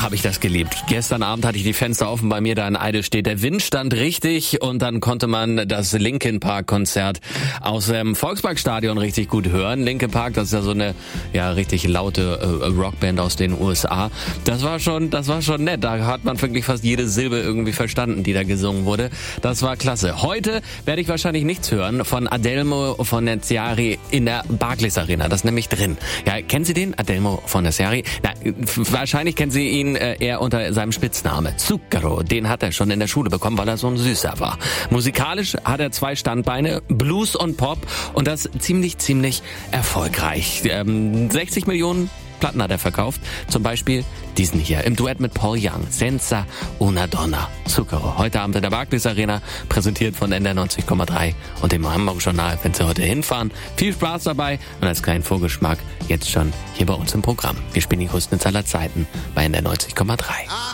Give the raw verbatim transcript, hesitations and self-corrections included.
habe ich das geliebt. Gestern Abend hatte ich die Fenster offen bei mir da in Eidelstedt. Der Wind stand richtig und dann konnte man das Linkin Park Konzert aus dem Volksparkstadion richtig gut hören. Linkin Park, das ist ja so eine ja richtig laute äh, Rockband aus den U S A. Das war schon, das war schon nett. Da hat man wirklich fast jede Silbe irgendwie verstanden, die da gesungen wurde. Das war klasse. Heute werde ich wahrscheinlich nichts hören von Adelmo Fornaciari in der Barclays Arena. Das ist nämlich drin. Ja, kennen Sie den? Adelmo Fornaciari? Na, wahrscheinlich kennen Sie ihn äh, eher unter seinem Spitzname. Zucchero, den hat er schon in der Schule bekommen, weil er so ein Süßer war. Musikalisch hat er zwei Standbeine, Blues und Pop, und das ziemlich, ziemlich erfolgreich. Ähm, sechzig Millionen Platten hat er verkauft. Zum Beispiel diesen hier im Duett mit Paul Young. Senza una donna. Zucchero. Heute Abend in der Barclays Arena, präsentiert von N D R neunzig Komma drei und dem Hamburg Journal, wenn Sie heute hinfahren. Viel Spaß dabei und als kleinen Vorgeschmack jetzt schon hier bei uns im Programm. Wir spielen die größten aller Zeiten bei N D R neunzig Komma drei.